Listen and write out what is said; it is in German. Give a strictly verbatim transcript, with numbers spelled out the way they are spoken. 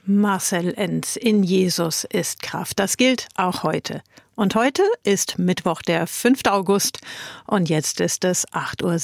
Marcel Enz, in Jesus ist Kraft. Das gilt auch heute. Und heute ist Mittwoch, der fünfte August und jetzt ist es acht Uhr